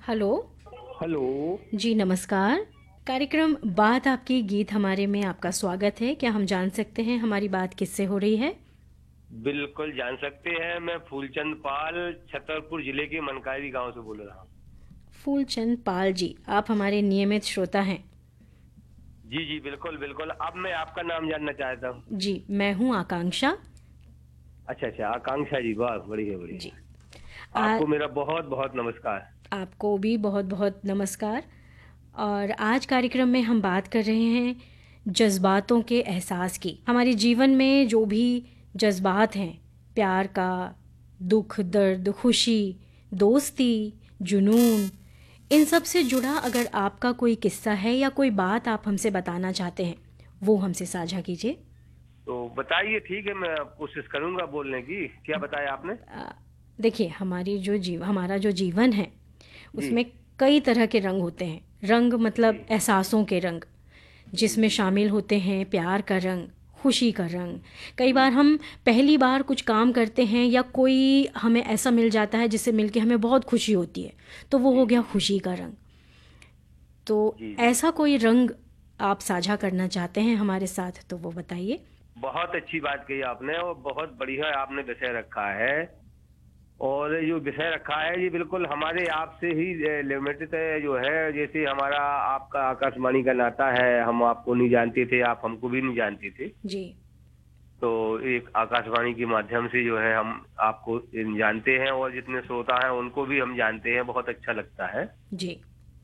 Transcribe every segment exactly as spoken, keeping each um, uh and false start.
Hello. Hello. जी नमस्कार। कार्यक्रम बात आपकी गीत हमारे में आपका स्वागत है। क्या हम जान सकते हैं हमारी बात किससे हो रही है? बिल्कुल जान सकते हैं। मैं फूलचंद पाल छतरपुर जिले के मनकारी गांव से बोल रहा हूँ। फूलचंद पाल जी, आप हमारे नियमित श्रोता हैं। जी जी बिल्कुल बिल्कुल। अब मैं आपका नाम जानना चाहता हूँ। जी, मैं हूँ आकांक्षा। अच्छा अच्छा, आकांक्षा जी, वाह, बढ़िया जी। बढ़िया। आ, आपको मेरा बहुत बहुत नमस्कार। आपको भी बहुत बहुत नमस्कार। और आज कार्यक्रम में हम बात कर रहे हैं जज्बातों के एहसास की। हमारे जीवन में जो भी जज्बात हैं, प्यार का, दुख, दर्द, खुशी, दोस्ती, जुनून, इन सब से जुड़ा अगर आपका कोई किस्सा है या कोई बात आप हमसे बताना चाहते हैं, वो हमसे साझा कीजिए। तो बताइए, ठीक है, मैं कोशिश करूंगा बोलने की। क्या बताया आपने? आ, देखिए, हमारी जो जीव हमारा जो जीवन है जी उसमें कई तरह के रंग होते हैं। रंग जी मतलब एहसासों के रंग, जी जिसमें जी शामिल होते हैं प्यार का रंग, खुशी का रंग। कई बार हम पहली बार कुछ काम करते हैं या कोई हमें ऐसा मिल जाता है जिससे मिलके हमें बहुत खुशी होती है, तो वो जी हो गया जी जी खुशी का रंग। तो जी जी। ऐसा कोई रंग आप साझा करना चाहते हैं हमारे साथ, तो वो बताइए। बहुत अच्छी बात कही आपने और बहुत बढ़िया आपने विषय रखा है। और जो विषय रखा है ये बिल्कुल हमारे आपसे ही लिमिटेड है, जो है जैसे हमारा आपका आकाशवाणी का नाता है। हम आपको नहीं जानते थे, आप हमको भी नहीं जानते थे। जी तो एक आकाशवाणी के माध्यम से जो है हम आपको जानते हैं और जितने श्रोता हैं उनको भी हम जानते हैं। बहुत अच्छा लगता है। जी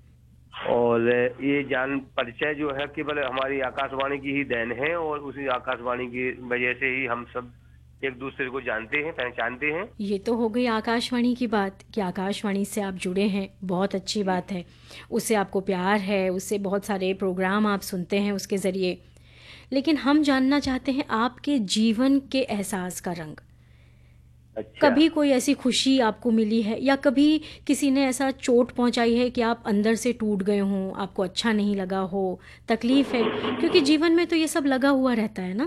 और ये जान परिचय जो है केवल हमारी आकाशवाणी की ही देन है और उसी आकाशवाणी की वजह से ही हम सब एक दूसरे को जानते हैं, पहचानते हैं। ये तो हो गई आकाशवाणी की बात कि आकाशवाणी से आप जुड़े हैं, बहुत अच्छी जी बात है। उससे आपको प्यार है, उससे बहुत सारे प्रोग्राम आप सुनते हैं उसके ज़रिए। लेकिन हम जानना चाहते हैं आपके जीवन के एहसास का रंग। अच्छा। कभी कोई ऐसी खुशी आपको मिली है या कभी किसी ने ऐसा चोट पहुंचाई है कि आप अंदर से टूट गए हों, आपको अच्छा नहीं लगा हो, तकलीफ है? क्योंकि जीवन में तो ये सब लगा हुआ रहता है ना।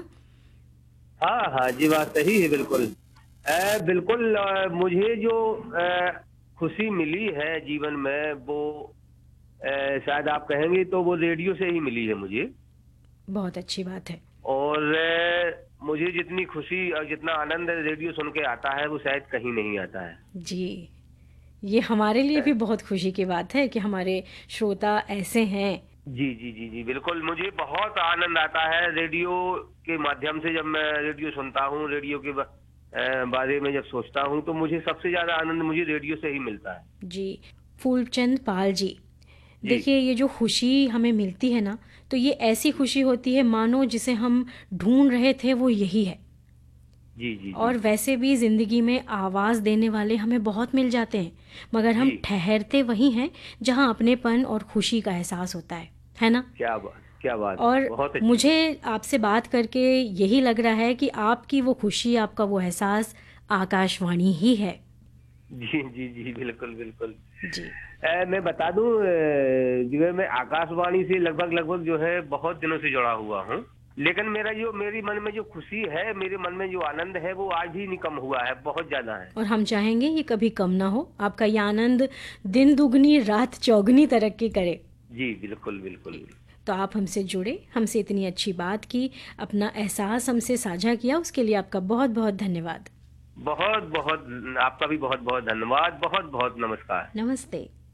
हाँ हाँ जी, बात सही है बिल्कुल। अ, बिल्कुल। अ, मुझे जो अ, खुशी मिली है जीवन में वो अ, शायद आप कहेंगे तो वो रेडियो से ही मिली है मुझे। बहुत अच्छी बात है। और अ, मुझे जितनी खुशी और जितना आनंद रेडियो सुन के आता है वो शायद कहीं नहीं आता है। जी, ये हमारे लिए भी बहुत खुशी की बात है कि हमारे श्रोता ऐसे हैं। जी जी जी जी बिल्कुल। मुझे बहुत आनंद आता है रेडियो के माध्यम से। जब मैं रेडियो सुनता हूँ, रेडियो के बा- अ, बारे में जब सोचता हूँ तो मुझे सबसे ज्यादा आनंद मुझे रेडियो से ही मिलता है। जी, फूलचंद पाल जी, जी देखिए ये जो खुशी हमें मिलती है ना, तो ये ऐसी खुशी होती है मानो जिसे हम ढूंढ रहे थे वो यही है। जी जी जी और वैसे भी ज़िंदगी में आवाज़ देने वाले हमें बहुत मिल जाते हैं, मगर जी। हम ठहरते वहीं हैं जहां अपनेपन और खुशी का एहसास होता है है ना। क्या बात, क्या बात, और बहुत अच्छी मुझे बात। आपसे बात करके यही लग रहा है कि आपकी वो खुशी, आपका वो एहसास आकाशवाणी ही है। जी जी जी बिल्कुल बिल्कुल। जी अ, मैं बता दूं, अ, जो है मैं आकाशवाणी से लगभग लगभग जो है बहुत दिनों से जुड़ा हुआ हूँ। लेकिन मेरा जो मेरी मन में जो खुशी है, मेरे मन में जो आनंद है वो आज भी नहीं कम हुआ है, बहुत ज्यादा है। और हम चाहेंगे ये कभी कम ना हो, आपका ये आनंद दिन दुगनी रात चौगनी तरक्की करे। जी बिल्कुल बिल्कुल जी, बिल्कुल। तो आप हमसे जुड़े, हमसे इतनी अच्छी बात की, अपना एहसास हमसे साझा किया, उसके लिए आपका बहुत बहुत धन्यवाद। बहुत बहुत आपका भी बहुत बहुत धन्यवाद। बहुत बहुत नमस्कार। नमस्ते।